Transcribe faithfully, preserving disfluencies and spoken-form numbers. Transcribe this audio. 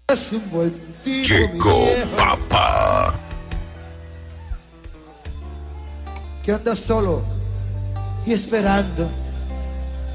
Es un buen tipo, Llegó papá. que anda solo y esperando